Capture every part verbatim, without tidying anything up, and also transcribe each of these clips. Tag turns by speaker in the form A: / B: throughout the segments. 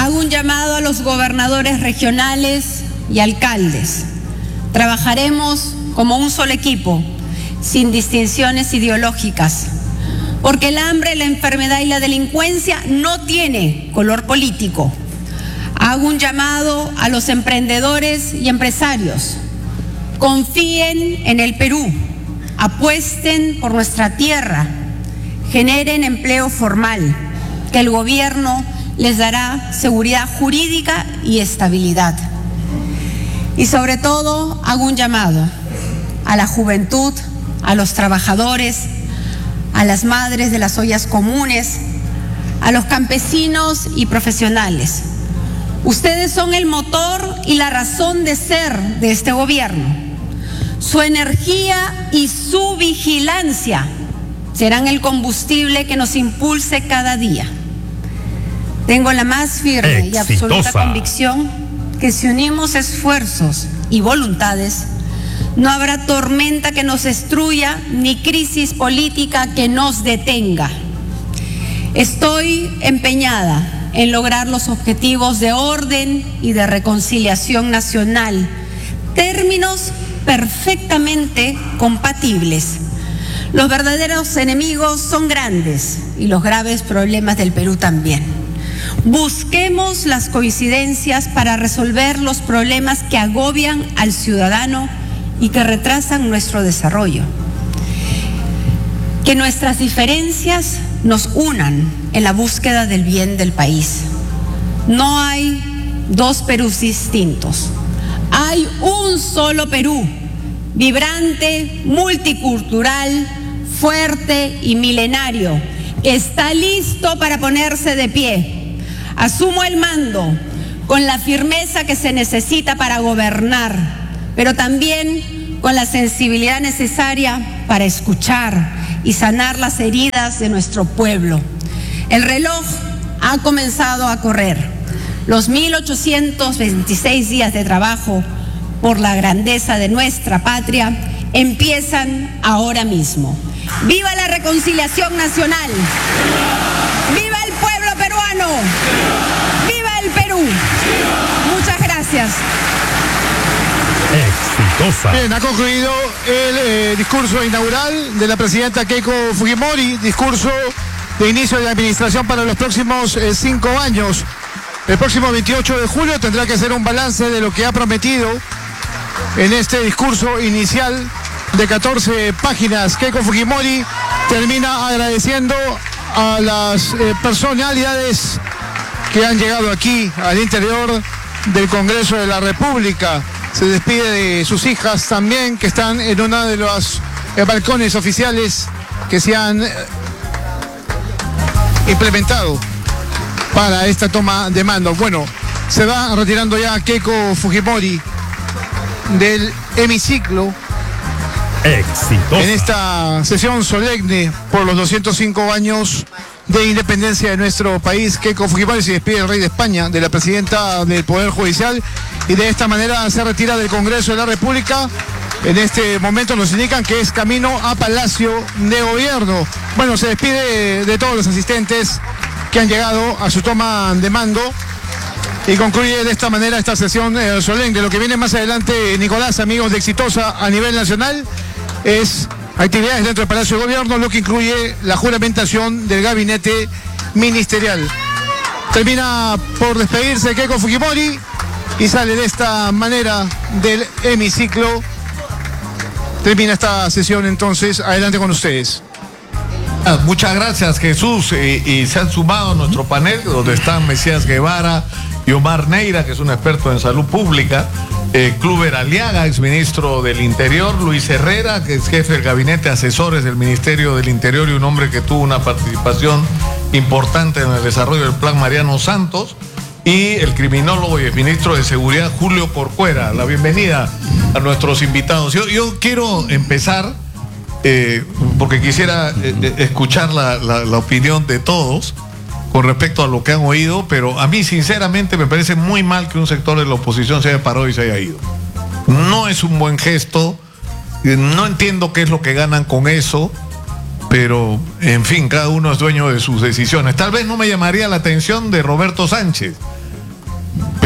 A: Hago un llamado a los gobernadores regionales y alcaldes. Trabajaremos como un solo equipo, sin distinciones ideológicas, porque el hambre, la enfermedad y la delincuencia no tiene color político. Hago un llamado a los emprendedores y empresarios. Confíen en el Perú, apuesten por nuestra tierra, generen empleo formal, que el gobierno les dará seguridad jurídica y estabilidad. Y sobre todo hago un llamado a la juventud, a los trabajadores, a las madres de las ollas comunes, a los campesinos y profesionales. Ustedes son el motor y la razón de ser de este gobierno. Su energía y su vigilancia serán el combustible que nos impulse cada día. Tengo la más firme Exitosa. y absoluta convicción que si unimos esfuerzos y voluntades, no habrá tormenta que nos destruya ni crisis política que nos detenga. Estoy empeñada en lograr los objetivos de orden y de reconciliación nacional, términos perfectamente compatibles. Los verdaderos enemigos son grandes y los graves problemas del Perú también. Busquemos las coincidencias para resolver los problemas que agobian al ciudadano y que retrasan nuestro desarrollo. Que nuestras diferencias nos unan en la búsqueda del bien del país. No hay dos Perús distintos. Hay un solo Perú, vibrante, multicultural, fuerte y milenario, que está listo para ponerse de pie. Asumo el mando con la firmeza que se necesita para gobernar, pero también con la sensibilidad necesaria para escuchar y sanar las heridas de nuestro pueblo. El reloj ha comenzado a correr. Los mil ochocientos veintiséis días de trabajo por la grandeza de nuestra patria empiezan ahora mismo. ¡Viva la reconciliación nacional! ¡Viva el pueblo peruano! ¡Viva el Perú! Muchas gracias.
B: Exitosa.
C: Bien, ha concluido el eh, discurso inaugural de la presidenta Keiko Fujimori, discurso de inicio de la administración para los próximos eh, cinco años. El próximo veintiocho de julio tendrá que hacer un balance de lo que ha prometido en este discurso inicial de catorce páginas. Keiko Fujimori termina agradeciendo a las eh, personalidades que han llegado aquí al interior del Congreso de la República. Se despide de sus hijas también, que están en uno de los eh, balcones oficiales que se han eh, implementado para esta toma de mando. Bueno, se va retirando ya Keiko Fujimori del hemiciclo.
B: Exitosa.
C: En esta sesión solemne por los doscientos cinco años de independencia de nuestro país. Keiko Fujimori se despide del rey de España, de la presidenta del Poder Judicial, y de esta manera se retira del Congreso de la República. En este momento nos indican que es camino a Palacio de Gobierno. Bueno, se despide de todos los asistentes que han llegado a su toma de mando y concluye de esta manera esta sesión eh, solemne. Lo que viene más adelante, Nicolás, amigos de Exitosa a nivel nacional, es actividades dentro del Palacio de Gobierno, lo que incluye la juramentación del gabinete ministerial. Termina por despedirse Keiko Fujimori y sale de esta manera del hemiciclo. Termina esta sesión entonces. Adelante con ustedes.
D: Muchas gracias, Jesús, y, y se han sumado a nuestro panel, donde están Mesías Guevara y Omar Neira, que es un experto en salud pública, eh, Kluber Aliaga, exministro del Interior, Luis Herrera, que es jefe del gabinete de asesores del Ministerio del Interior y un hombre que tuvo una participación importante en el desarrollo del Plan Mariano Santos, y el criminólogo y el ministro de Seguridad, Julio Corcuera. La bienvenida a nuestros invitados. Yo, yo quiero empezar, eh, porque quisiera eh, escuchar la, la, la opinión de todos con respecto a lo que han oído, pero a mí sinceramente me parece muy mal que un sector de la oposición se haya parado y se haya ido. No es un buen gesto, no entiendo qué es lo que ganan con eso, pero en fin, cada uno es dueño de sus decisiones. Tal vez no me llamaría la atención de Roberto Sánchez,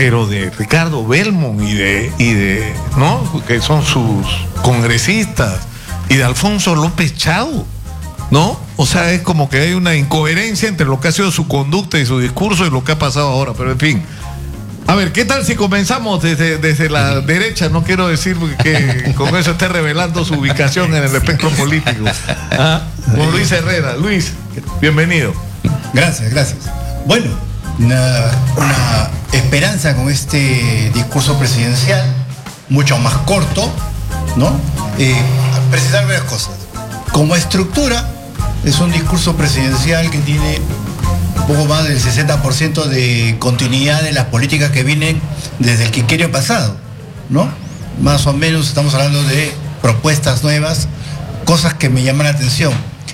D: pero de Ricardo Belmont y de, y de, ¿no? Que son sus congresistas, y de Alfonso López Chao, ¿no? O sea, es como que hay una incoherencia entre lo que ha sido su conducta y su discurso y lo que ha pasado ahora, pero en fin. A ver, ¿qué tal si comenzamos desde, desde la derecha? No quiero decir que con eso esté revelando su ubicación en el espectro político. ¿Ah? Con Luis Herrera. Luis, bienvenido.
E: Gracias, gracias. Bueno, una, una esperanza con este discurso presidencial, mucho más corto, ¿no? Eh, precisar varias cosas. Como estructura, es un discurso presidencial que tiene un poco más del sesenta por ciento de continuidad de las políticas que vienen desde el quinquenio pasado, ¿no? Más o menos estamos hablando de propuestas nuevas, cosas que me llaman la atención.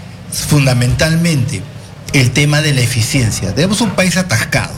E: Fundamentalmente, el tema de la eficiencia. Tenemos un país atascado.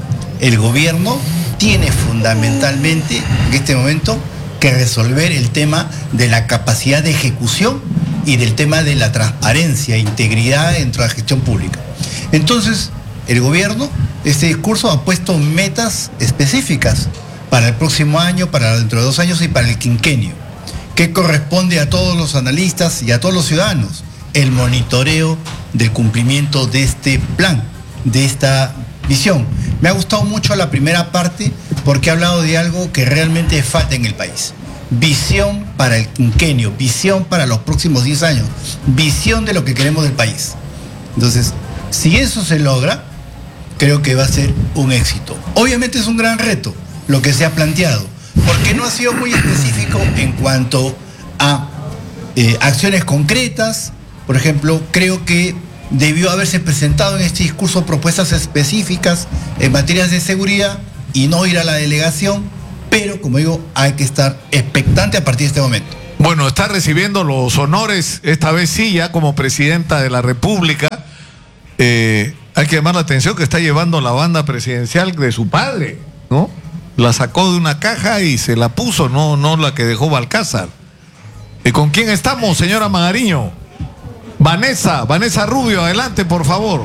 E: El gobierno tiene fundamentalmente, en este momento, que resolver el tema de la capacidad de ejecución y del tema de la transparencia e integridad dentro de la gestión pública. Entonces, el gobierno, este discurso ha puesto metas específicas para el próximo año, para dentro de dos años y para el quinquenio, que corresponde a todos los analistas y a todos los ciudadanos, el monitoreo del cumplimiento de este plan, de esta visión. Me ha gustado mucho la primera parte porque ha hablado de algo que realmente falta en el país. Visión para el quinquenio, visión para los próximos diez años, visión de lo que queremos del país. Entonces, si eso se logra, creo que va a ser un éxito. Obviamente es un gran reto lo que se ha planteado, porque no ha sido muy específico en cuanto a eh, acciones concretas. Por ejemplo, creo que debió haberse presentado en este discurso propuestas específicas en materias de seguridad y no ir a la delegación, pero como digo, hay que estar expectante a partir de este momento.
D: Bueno, está recibiendo los honores, esta vez sí, ya como presidenta de la República. Eh, hay que llamar la atención que está llevando la banda presidencial de su padre, ¿no? La sacó de una caja y se la puso, no, no la que dejó Balcázar. ¿Y con quién estamos, señora Magariño? Vanessa, Vanessa Rubio, adelante, por favor.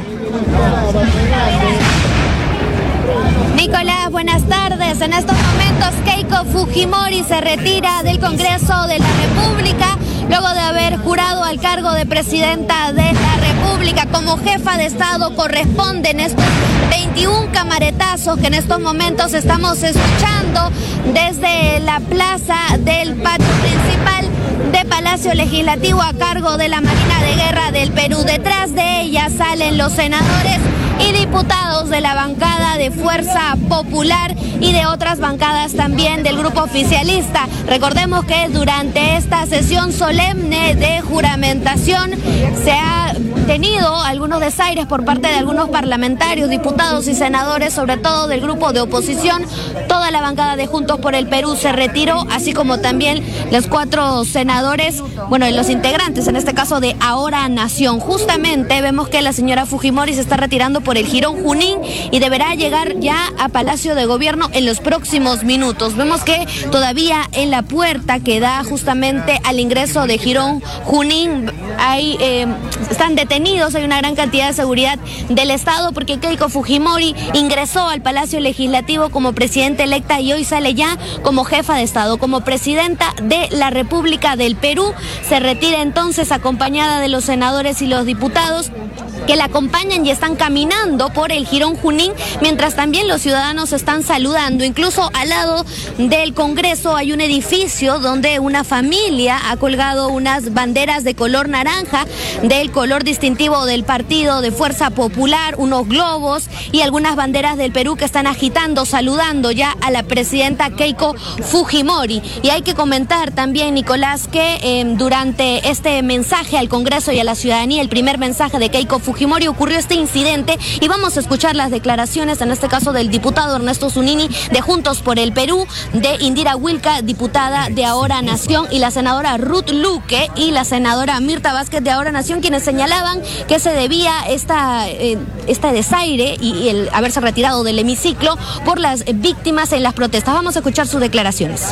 F: Nicolás, buenas tardes. En estos momentos Keiko Fujimori se retira del Congreso de la República luego de haber jurado al cargo de presidenta de la República. Como jefa de Estado corresponden estos veintiún camaretazos que en estos momentos estamos escuchando desde la plaza del patio principal de Palacio Legislativo a cargo de la Marina de Guerra del Perú. Detrás de ella salen los senadores y diputados de la bancada de Fuerza Popular y de otras bancadas también del grupo oficialista. Recordemos que durante esta sesión solemne de juramentación se ha tenido algunos desaires por parte de algunos parlamentarios, diputados y senadores, sobre todo del grupo de oposición. Toda la bancada de Juntos por el Perú se retiró, así como también los cuatro senadores, bueno, los integrantes, en este caso de Ahora Nación. Justamente vemos que la señora Fujimori se está retirando por el Jirón Junín y deberá llegar ya a Palacio de Gobierno en los próximos minutos. Vemos que todavía en la puerta que da justamente al ingreso de Jirón Junín hay, eh, están detenidos, hay una gran cantidad de seguridad del Estado porque Keiko Fujimori ingresó al Palacio Legislativo como presidenta electa y hoy sale ya como jefa de Estado, como presidenta de la República del Perú. Se retira entonces acompañada de los senadores y los diputados que la acompañan y están caminando por el Jirón Junín, mientras también los ciudadanos están saludando. Incluso al lado del Congreso hay un edificio donde una familia ha colgado unas banderas de color naranja, del color distintivo del partido de Fuerza Popular, unos globos y algunas banderas del Perú que están agitando, saludando ya a la presidenta Keiko Fujimori. Y hay que comentar también, Nicolás, que eh, durante este mensaje al Congreso y a la ciudadanía, el primer mensaje de Keiko Fujimori, ocurrió este incidente y vamos a escuchar las declaraciones, en este caso del diputado Ernesto Zunini de Juntos por el Perú, de Indira Wilca, diputada de Ahora Nación, y la senadora Ruth Luque y la senadora Mirta Vázquez de Ahora Nación, quienes señalaban que se debía esta, eh, este desaire y, y el haberse retirado del hemiciclo por las víctimas en las protestas. Vamos a escuchar sus declaraciones.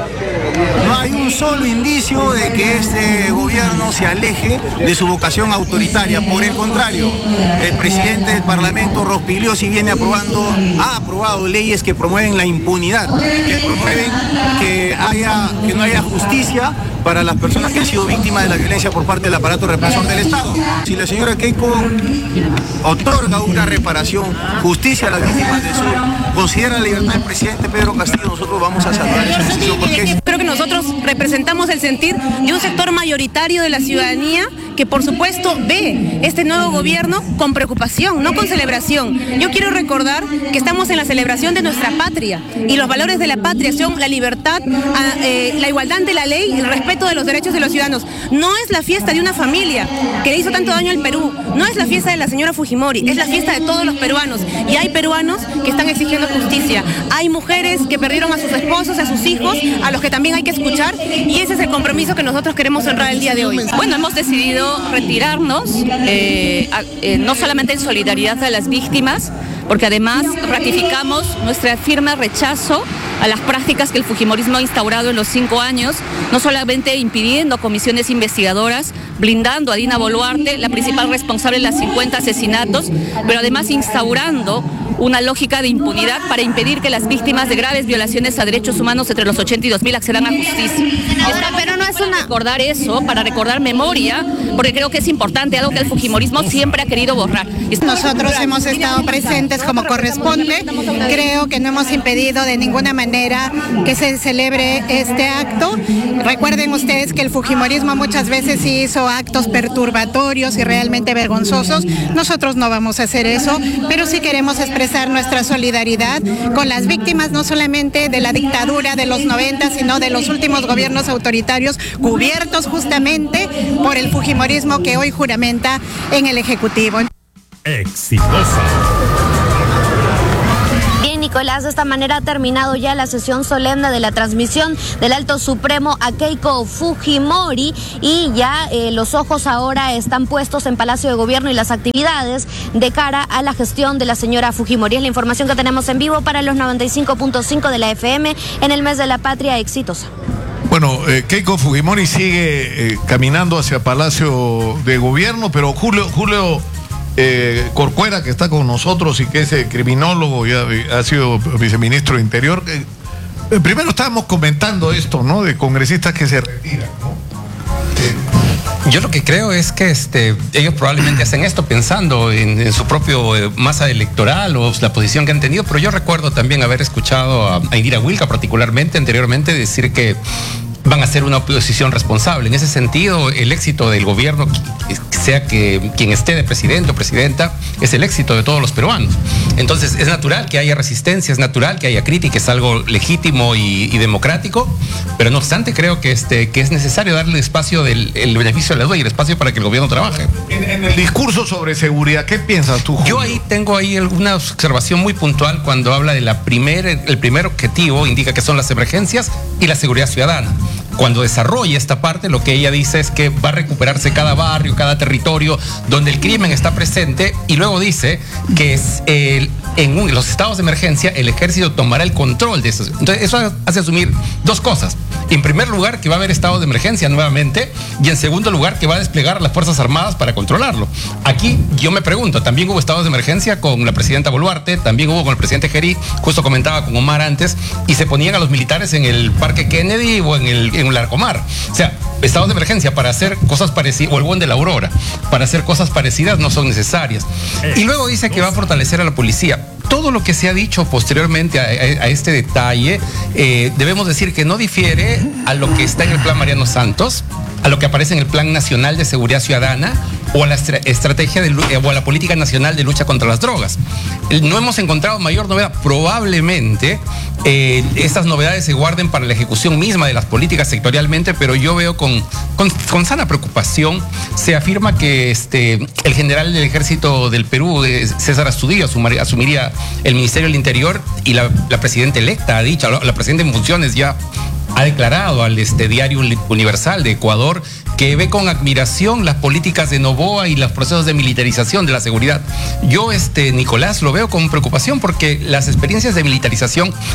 G: No hay un solo indicio de que este gobierno se aleje de su vocación autoritaria, por el contrario, contrario, el presidente del Parlamento, Rospigliosi, viene aprobando, ha aprobado leyes que promueven la impunidad, que promueven que, haya, que no haya justicia para las personas que han sido víctimas de la violencia por parte del aparato represor del Estado. Si la señora Keiko otorga una reparación, justicia a las víctimas del sur, considera la libertad del presidente Pedro Castillo, nosotros vamos a salvar esa decisión. Porque
H: creo que nosotros representamos el sentir de un sector mayoritario de la ciudadanía que por supuesto ve este nuevo gobierno con preocupación, no con celebración. Yo quiero recordar que estamos en la celebración de nuestra patria y los valores de la patria son la libertad, eh, la igualdad ante la ley y el respeto de los derechos de los ciudadanos. No es la fiesta de una familia que le hizo tanto daño al Perú, no es la fiesta de la señora Fujimori, es la fiesta de todos los peruanos y hay peruanos que están exigiendo justicia. Hay mujeres que perdieron a sus esposos, a sus hijos, a los que también hay que escuchar y ese es el compromiso que nosotros queremos honrar el día de hoy.
I: Bueno, hemos decidido retirarnos, eh, eh, no solamente en solidaridad a las víctimas, porque además ratificamos nuestro firme rechazo a las prácticas que el fujimorismo ha instaurado en los cinco años, no solamente impidiendo comisiones investigadoras, blindando a Dina Boluarte, la principal responsable de los cincuenta asesinatos, pero además instaurando una lógica de impunidad para impedir que las víctimas de graves violaciones a derechos humanos entre los ochenta y dos mil accedan a justicia.
F: Ahora, pero no es una...
I: recordar eso, para recordar memoria, porque creo que es importante, algo que el fujimorismo siempre ha querido borrar.
J: Nosotros hemos estado presentes como corresponde, creo que no hemos impedido de ninguna manera que se celebre este acto. Recuerden ustedes que el fujimorismo muchas veces hizo actos perturbatorios y realmente vergonzosos. Nosotros no vamos a hacer eso, pero sí queremos expresar nuestra solidaridad con las víctimas no solamente de la dictadura de los noventa, sino de los últimos gobiernos autoritarios cubiertos justamente por el fujimorismo que hoy juramenta en el Ejecutivo.
B: Exitosa.
F: Bien, Nicolás, de esta manera ha terminado ya la sesión solemne de la transmisión del Alto Supremo a Keiko Fujimori y ya eh, los ojos ahora están puestos en Palacio de Gobierno y las actividades de cara a la gestión de la señora Fujimori. Es la información que tenemos en vivo para los noventa y cinco punto cinco de la F M en el mes de la patria. Exitosa.
D: Bueno, eh, Keiko Fujimori sigue eh, caminando hacia Palacio de Gobierno, pero Julio, Julio eh, Corcuera, que está con nosotros y que es eh, criminólogo, ya eh, ha sido viceministro de Interior. Eh, eh, primero estábamos comentando esto, ¿no? De congresistas que se retiran, ¿no?
K: Yo lo que creo es que este, ellos probablemente hacen esto pensando en, en su propio eh, masa electoral o la posición que han tenido, pero yo recuerdo también haber escuchado a, a Indira Wilca particularmente anteriormente decir que van a ser una oposición responsable. En ese sentido, el éxito del gobierno, sea que quien esté de presidente o presidenta, es el éxito de todos los peruanos. Entonces, es natural que haya resistencia, es natural que haya crítica, es algo legítimo y, y democrático, pero no obstante, creo que, este, que es necesario darle espacio del el beneficio de la duda y el espacio para que el gobierno trabaje.
D: En, en el discurso sobre seguridad, ¿qué piensas tú, Julio?
K: Yo ahí tengo ahí una observación muy puntual cuando habla de la primer, el primer objetivo, indica que son las emergencias y la seguridad ciudadana. Cuando desarrolla esta parte, lo que ella dice es que va a recuperarse cada barrio, cada territorio donde el crimen está presente, y luego dice que es el, en, un, en los estados de emergencia el ejército tomará el control de eso. Entonces eso hace asumir dos cosas. En primer lugar, que va a haber estados de emergencia nuevamente, y en segundo lugar, que va a desplegar a las Fuerzas Armadas para controlarlo. Aquí yo me pregunto, también hubo estados de emergencia con la presidenta Boluarte, también hubo con el presidente Gerí, justo comentaba con Omar antes, y se ponían a los militares en el Parque Kennedy o en el, en el Larcomar. O sea, estados de emergencia para hacer cosas parecidas, o el Buen de la Aurora, para hacer cosas parecidas no son necesarias. Y luego dice que va a fortalecer a la policía. Todo lo que se ha dicho posteriormente a, a, a este detalle, eh, debemos decir que no difiere a lo que está en el Plan Mariano Santos, a lo que aparece en el Plan Nacional de Seguridad Ciudadana o a la estra estrategia de, o a la Política Nacional de Lucha contra las Drogas. No hemos encontrado mayor novedad. Probablemente eh, estas novedades se guarden para la ejecución misma de las políticas sectorialmente, pero yo veo con, con, con sana preocupación. Se afirma que este, el general del Ejército del Perú, César Astudillo, asumiría el Ministerio del Interior, y la, la presidenta electa ha dicho, la presidenta en funciones ya ha declarado al este Diario Universal de Ecuador que ve con admiración las políticas de Noboa y los procesos de militarización de la seguridad. Yo, este, Nicolás, lo veo con preocupación porque las experiencias de militarización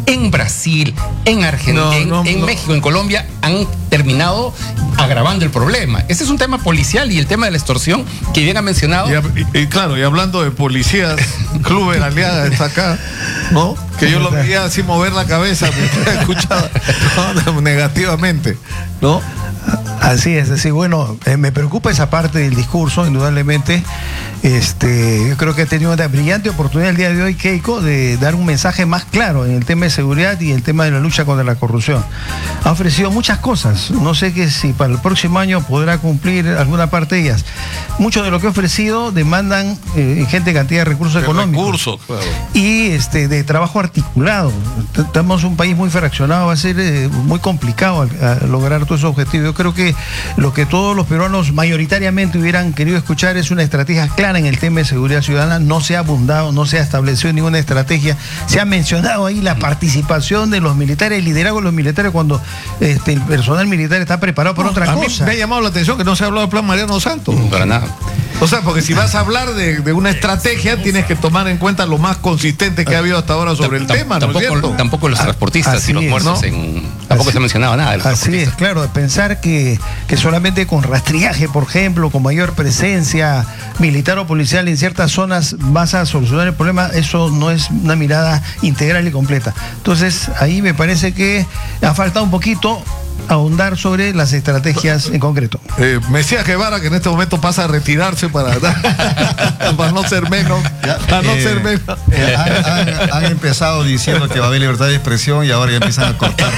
K: en Brasil, en Argentina,
D: No,
K: en,
D: no,
K: en
D: no.
K: México, en Colombia, han terminado agravando el problema. Ese es un tema policial y el tema de la extorsión que bien ha mencionado.
D: Y, y- y claro, y hablando de policías, Cluber Aliaga está acá, ¿no? Que yo lo veía así mover la cabeza, me escuchaba ¿no? negativamente, ¿no?
L: Así es, así bueno, eh, me preocupa esa parte del discurso, indudablemente. Este, yo creo que ha tenido una brillante oportunidad el día de hoy, Keiko, de dar un mensaje más claro en el tema de seguridad y el tema de la lucha contra la corrupción. Ha ofrecido muchas cosas, no sé que si para el próximo año podrá cumplir alguna parte de ellas. Mucho de lo que ha ofrecido demandan eh, ingente cantidad de recursos económicos.
D: Recursos, claro.
L: Y este de trabajo articulado. T- Estamos un país muy fraccionado, va a ser eh, muy complicado a, a lograr todos esos objetivos. Yo creo que lo que todos los peruanos mayoritariamente hubieran querido escuchar es una estrategia clara en el tema de seguridad ciudadana. No se ha abundado, no se ha establecido ninguna estrategia. Se ha mencionado ahí la participación de los militares, el liderazgo de los militares cuando este, el personal militar está preparado para otra
D: A mí
L: cosa.
D: me ha llamado la atención que no se ha hablado del plan Mariano Santos.
K: Para nada.
D: O sea, porque si vas a hablar de, de una estrategia, tienes que tomar en cuenta lo más consistente que ha habido hasta ahora sobre el
K: Tam-
D: tema, ¿no es
K: tampoco,
D: cierto?
K: tampoco los transportistas
L: así
K: y los
L: es,
K: muertos
L: ¿no?
K: en. Tampoco
L: Así-
K: se ha mencionado nada de los
L: Así es, claro, de pensar que, que solamente con rastrillaje, por ejemplo, con mayor presencia militar o policial en ciertas zonas vas a solucionar el problema, eso no es una mirada integral y completa. Entonces, ahí me parece que ha faltado un poquito ahondar sobre las estrategias en concreto.
D: Eh, Mesías Guevara, que en este momento pasa a retirarse para, para no ser menos, para no
M: Eh,
D: ser menos.
M: eh, han, han- han empezado diciendo que va a haber libertad de expresión y ahora ya empiezan a cortar.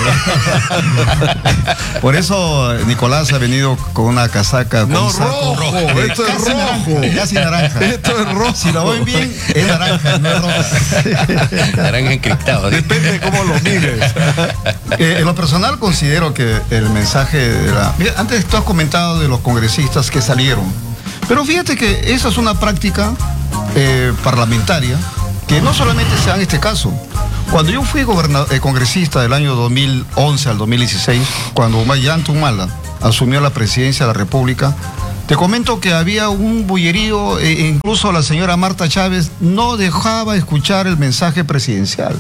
M: ¿no? Por eso Nicolás ha venido con una casaca con
D: No,
M: un saco
D: rojo,
M: eh,
D: esto es
M: casi
D: rojo.
M: naranja, casi naranja.
D: Esto es rojo.
M: Si lo ven bien, es naranja, no es roja.
K: Naranja encriptado. ¿sí?
D: Depende de cómo lo mires.
M: Eh, en lo personal considero que el mensaje de la... Mira, antes tú has comentado de los congresistas que salieron, pero fíjate que esa es una práctica eh, parlamentaria que no solamente se da en este caso. Cuando yo fui goberna- eh, congresista del año dos mil once al dos mil dieciséis, cuando Ollanta Humala asumió la presidencia de la República, te comento que había un bullerío, e incluso la señora Marta Chávez no dejaba escuchar el mensaje presidencial.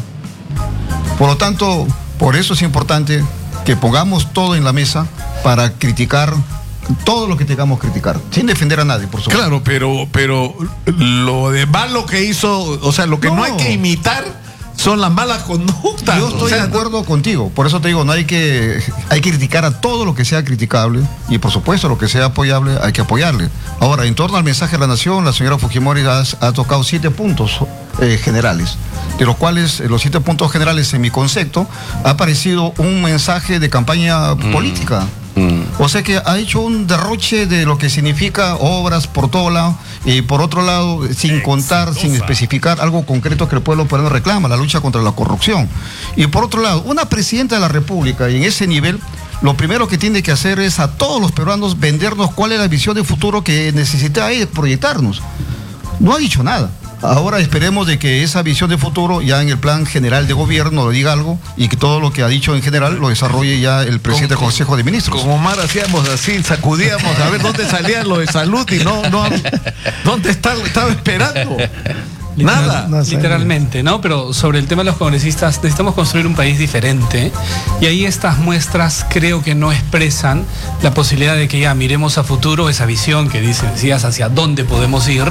M: Por lo tanto, por eso es importante que pongamos todo en la mesa para criticar todo lo que tengamos que criticar, sin defender a nadie, por supuesto.
D: Claro, pero, pero lo de malo que hizo, o sea, lo que no,
M: No.
D: hay que imitar son las malas conductas.
M: Yo estoy
D: O sea,
M: de acuerdo contigo, por eso te digo, no hay que, hay que criticar a todo lo que sea criticable y por supuesto lo que sea apoyable hay que apoyarle. Ahora, en torno al mensaje de la nación, la señora Fujimori ha, ha tocado siete puntos eh, generales, de los cuales eh, los siete puntos generales en mi concepto ha aparecido un mensaje de campaña
K: Mm.
M: política.
K: Mm.
M: O sea que ha hecho un derroche de lo que significa obras por todo lado y por otro lado, sin contar, sin especificar algo concreto que el pueblo peruano reclama, la lucha contra la corrupción. Y por otro lado, una presidenta de la República y en ese nivel, lo primero que tiene que hacer es a todos los peruanos vendernos cuál es la visión de futuro que necesita ella proyectarnos. No ha dicho nada. Ahora esperemos de que esa visión de futuro ya en el plan general de gobierno le diga algo y que todo lo que ha dicho en general lo desarrolle ya el presidente del Consejo de Ministros.
D: Con Omar hacíamos así, sacudíamos a ver dónde salía lo de salud y no, no, ¿dónde está, estaba esperando? Nada.
L: No sé.
N: Literalmente, ¿no? Pero sobre el tema de los congresistas, necesitamos construir un país diferente y ahí estas muestras creo que no expresan la posibilidad de que ya miremos a futuro esa visión que dice, decías, hacia dónde podemos ir.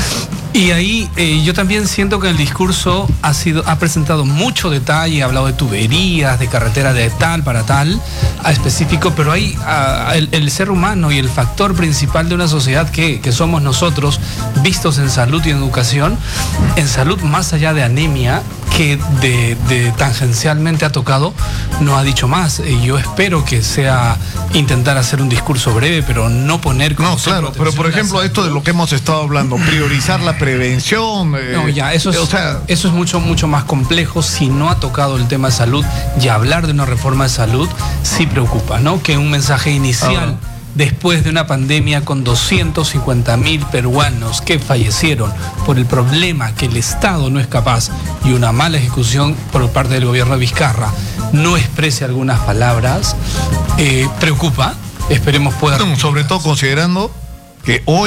N: Y ahí eh, yo también siento que el discurso ha sido, ha presentado mucho detalle, ha hablado de tuberías, de carretera de tal para tal, a específico, pero hay ah, el, el ser humano y el factor principal de una sociedad que, que somos nosotros, vistos en salud y en educación, en salud más allá de anemia, que de, de tangencialmente ha tocado, no ha dicho más. Eh, yo espero que sea intentar hacer un discurso breve, pero no poner como
D: No, claro, pero por ejemplo, esto de lo que hemos estado hablando, priorizar la prevención. eh,
N: No, ya, eso es,
D: o sea,
N: eso es mucho, mucho más complejo. Si no ha tocado el tema de salud, y hablar de una reforma de salud sí preocupa, ¿no? Que un mensaje inicial,
D: Ah.
N: después de una pandemia con doscientos cincuenta mil peruanos que fallecieron por el problema que el Estado no es capaz y una mala ejecución por parte del gobierno de Vizcarra, no exprese algunas palabras, eh, preocupa. Esperemos pueda...
D: sobre todo considerando que hoy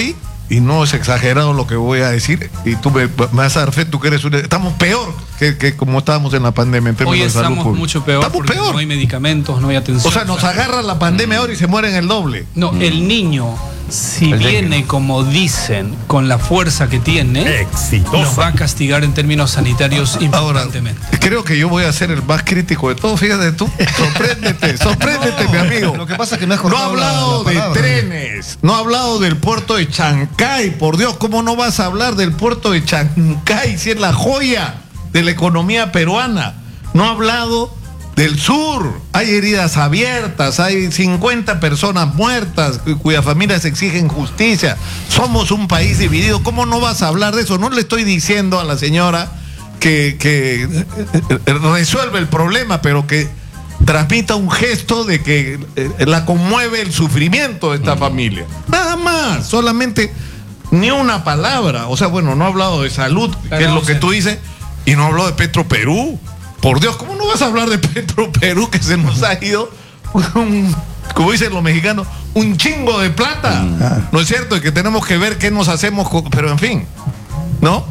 D: y no es exagerado lo que voy a decir, y tú me, me vas a dar fe, tú que eres un... Estamos peor que, que como estábamos en la pandemia en términos
N: Hoy
D: de salud
N: estamos
D: pública.
N: mucho peor
D: Estamos
N: porque
D: peor.
N: no hay medicamentos, no hay atención.
D: O sea, nos agarra la pandemia ahora y se mueren el doble.
N: No, el niño, si
D: El
N: viene
D: dengue.
N: como dicen, con la fuerza que tiene, nos va a castigar en términos sanitarios importantemente.
D: Creo que yo voy a ser el más crítico de todos, fíjate tú. Sorpréndete, sorpréndete, mi amigo.
M: Lo que pasa es que no has
D: No ha
M: cortado la-
D: hablado
M: la
D: de
M: palabra.
D: trenes, no ha hablado del puerto de Chancay. Por Dios, ¿cómo no vas a hablar del puerto de Chancay si es la joya de la economía peruana? No ha hablado del sur. Hay heridas abiertas, hay cincuenta personas muertas cu- cuyas familias exigen justicia. Somos un país dividido. ¿Cómo no vas a hablar de eso? No le estoy diciendo a la señora que, que eh, eh, resuelve el problema, pero que transmita un gesto de que eh, la conmueve el sufrimiento de esta familia. Nada más, solamente ni una palabra. O sea, bueno, no ha hablado de salud, que es lo que tú dices, y no ha hablado de Petro Perú. Por Dios, ¿cómo no vas a hablar de Petro Perú, que se nos ha ido, un, como dicen los mexicanos, un chingo de plata? ¿No es cierto? Y que tenemos que ver qué nos hacemos, con, pero en fin, ¿no?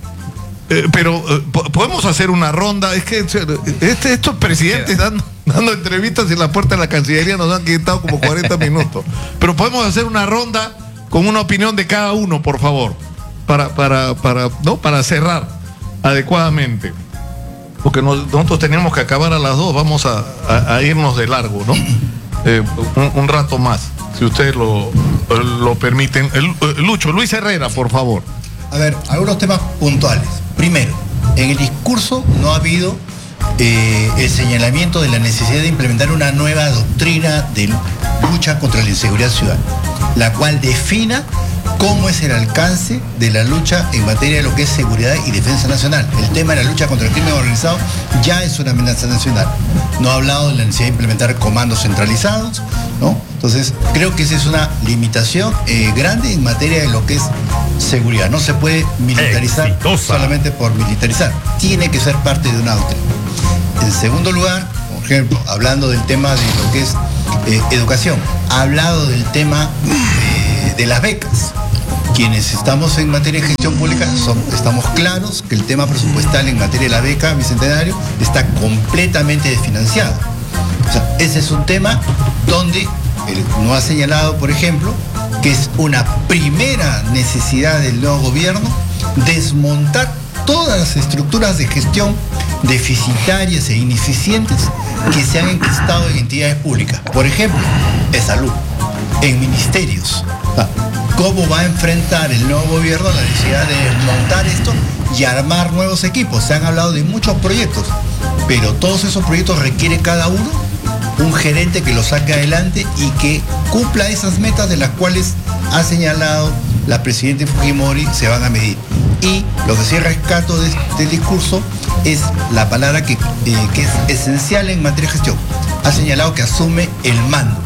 D: Eh, pero eh, po- podemos hacer una ronda. Es que este, estos presidentes dando, dando entrevistas en la puerta de la Cancillería nos han quitado como cuarenta minutos. Pero podemos hacer una ronda con una opinión de cada uno, por favor, para, para, para, ¿no? para cerrar adecuadamente. Porque nos- nosotros teníamos que acabar a las dos, vamos a, a- a irnos de largo, ¿no? Eh, un, un rato más, si ustedes lo, lo permiten. El, eh, Lucho, Luis Herrera, por favor.
E: A ver, algunos temas puntuales. Primero, en el discurso no ha habido eh, el señalamiento de la necesidad de implementar una nueva doctrina de lucha contra la inseguridad ciudadana, la cual defina cómo es el alcance de la lucha en materia de lo que es seguridad y defensa nacional. El tema de la lucha contra el crimen organizado ya es una amenaza nacional. No ha hablado de la necesidad de implementar comandos centralizados, ¿no? Entonces, creo que esa es una limitación eh, grande en materia de lo que es seguridad. No se puede militarizar
B: Exitosa.
E: solamente por militarizar. Tiene que ser parte de una doctrina. En segundo lugar, por ejemplo, hablando del tema de lo que es eh, educación, ha hablado del tema eh, de las becas. Quienes estamos en materia de gestión pública son- estamos claros que el tema presupuestal en materia de la beca Bicentenario está completamente desfinanciado. O sea, ese es un tema donde él no ha señalado, por ejemplo, que es una primera necesidad del nuevo gobierno desmontar todas las estructuras de gestión deficitarias e ineficientes que se han enquistado en entidades públicas. Por ejemplo, en salud, en ministerios. O sea, ¿cómo va a enfrentar el nuevo gobierno la necesidad de desmontar esto y armar nuevos equipos? Se han hablado de muchos proyectos, pero todos esos proyectos requieren cada uno un gerente que lo saque adelante y que cumpla esas metas de las cuales ha señalado la presidenta Fujimori se van a medir. Y lo que sí rescato de este discurso es la palabra que, eh, que es esencial en materia de gestión. Ha señalado que asume el mando.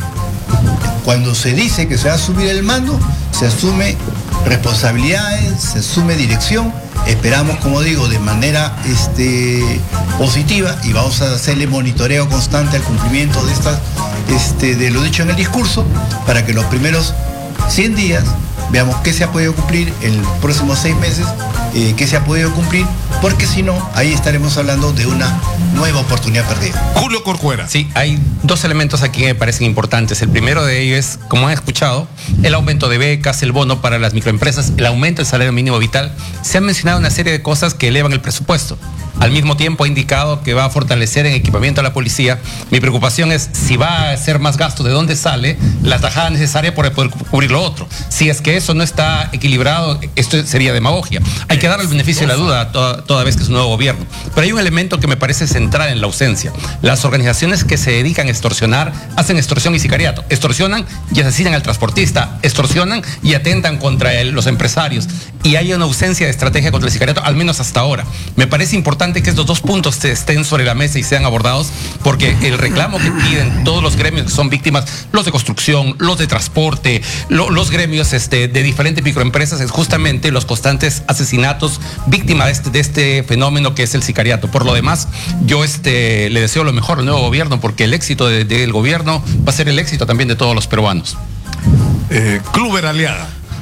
E: Cuando se dice que se va a asumir el mando, se asume responsabilidades, se asume dirección. Esperamos, como digo, de manera este, positiva y vamos a hacerle monitoreo constante al cumplimiento de, estas, este, de lo dicho en el discurso para que los primeros cien días veamos qué se ha podido cumplir en los próximos seis meses, eh, qué se ha podido cumplir, porque si no, ahí estaremos hablando de una nueva oportunidad perdida.
D: Julio Corcuera.
K: Sí, hay dos elementos aquí que me parecen importantes. El primero de ellos es, como han escuchado, el aumento de becas, el bono para las microempresas, el aumento del salario mínimo vital. Se han mencionado una serie de cosas que elevan el presupuesto. Al mismo tiempo ha indicado que va a fortalecer en equipamiento a la policía. Mi preocupación es si va a ser más gasto, de dónde sale la tajada necesaria para poder cubrir lo otro. Si es que eso no está equilibrado, esto sería demagogia. Hay que dar el beneficio de la duda toda, toda vez que es un nuevo gobierno. Pero hay un elemento que me parece central en la ausencia. Las organizaciones que se dedican a extorsionar hacen extorsión y sicariato. Extorsionan y asesinan al transportista. Extorsionan y atentan contra el- los empresarios. Y hay una ausencia de estrategia contra el sicariato, al menos hasta ahora. Me parece importante que estos dos puntos estén sobre la mesa y sean abordados, porque el reclamo que piden todos los gremios que son víctimas, los de construcción, los de transporte, lo- los gremios este, de diferentes microempresas, es justamente los constantes asesinatos víctimas de este, de este fenómeno que es el sicariato. Por lo demás, yo este, le deseo lo mejor al nuevo gobierno, porque el éxito de- del gobierno va a ser el éxito también de todos los peruanos.
D: Eh, Kluber Aliaga.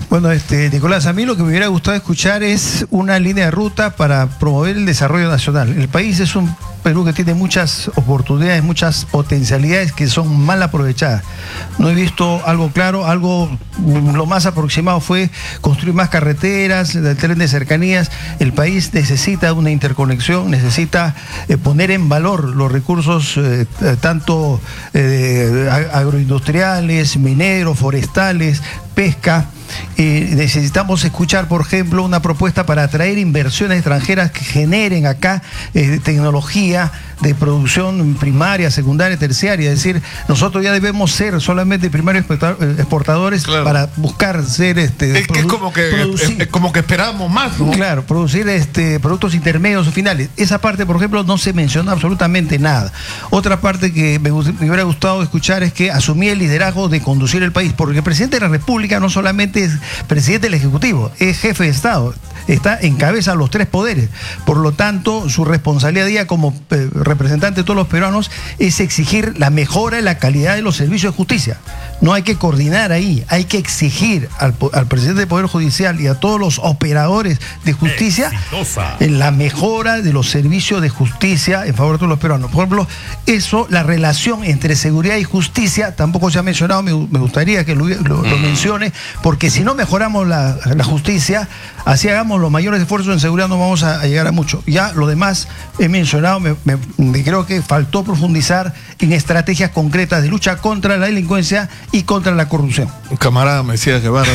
L: Bueno, este, Nicolás, a mí lo que me hubiera gustado escuchar es una línea de ruta para promover el desarrollo nacional. El país es un Perú que tiene muchas oportunidades, muchas potencialidades que son mal aprovechadas. No he visto algo claro, algo, lo más aproximado fue construir más carreteras, el tren de cercanías. El país necesita una interconexión, necesita eh, poner en valor los recursos eh, tanto eh, agroindustriales, mineros, forestales, pesca. Eh, necesitamos escuchar, por ejemplo, una propuesta para atraer inversiones extranjeras que generen acá eh, tecnología de producción primaria, secundaria, terciaria. Es decir, nosotros ya debemos ser solamente primarios exportadores, claro, para buscar ser este
D: es que es como que producir, es como que esperábamos más, ¿no?
L: Claro, producir este productos intermedios o finales. Esa parte, por ejemplo, no se menciona absolutamente nada. Otra parte que me, me hubiera gustado escuchar es que asumí el liderazgo de conducir el país, porque el presidente de la República no solamente es presidente del Ejecutivo, es jefe de Estado, está en cabeza de los tres poderes. Por lo tanto, su responsabilidad día como eh, representante de todos los peruanos es exigir la mejora y la calidad de los servicios de justicia. No hay que coordinar ahí, hay que exigir al, al presidente del Poder Judicial y a todos los operadores de justicia en la mejora de los servicios de justicia en favor de todos los peruanos. Por ejemplo, eso, la relación entre seguridad y justicia, tampoco se ha mencionado, me, me gustaría que lo, lo, lo mencione, porque si no mejoramos la, la justicia, así hagamos los mayores esfuerzos en seguridad, no vamos a, a llegar a mucho. Ya lo demás he mencionado, me, me, me creo que faltó profundizar en estrategias concretas de lucha contra la delincuencia y contra la corrupción.
D: Camarada Mesías Guevara,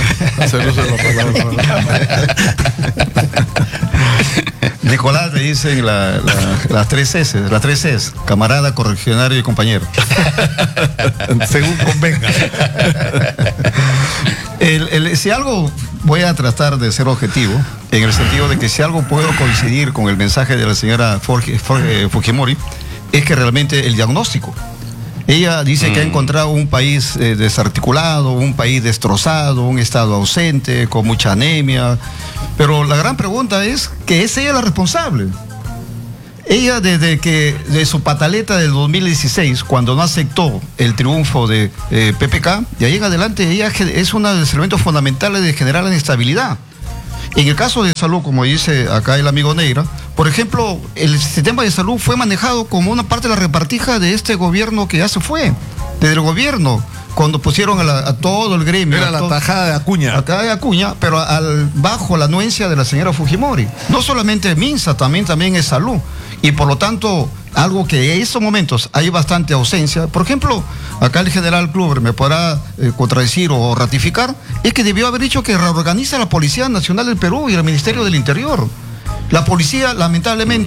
M: Nicolás le dicen la, la, las tres S, las tres S, camarada, correligionario y compañero.
D: Según convenga.
M: El, el, si algo voy a tratar de ser objetivo, en el sentido de que si algo puedo coincidir con el mensaje de la señora Fujimori, es que realmente el diagnóstico. Ella dice mm. que ha encontrado un país eh, desarticulado, un país destrozado, un Estado ausente, con mucha anemia. Pero la gran pregunta es que es ella la responsable. Ella, desde que de su pataleta del dos mil dieciséis, cuando no aceptó el triunfo de eh, P P K, de ahí en adelante ella es uno de los elementos fundamentales de generar la inestabilidad. En el caso de salud, como dice acá el amigo Neira, por ejemplo, el sistema de salud fue manejado como una parte de la repartija de este gobierno que ya se fue, desde el gobierno, cuando pusieron a, la, a todo el gremio.
D: Era la
M: todo,
D: tajada de Acuña.
M: La tajada de Acuña, pero al, bajo la anuencia de la señora Fujimori. No solamente Minsa, también, también es salud. Y por lo tanto, algo que en estos momentos hay bastante ausencia. Por ejemplo, acá el general Kluber me podrá eh, contradecir o ratificar, es que debió haber dicho que reorganiza la Policía Nacional del Perú y el Ministerio del Interior. La policía, lamentablemente,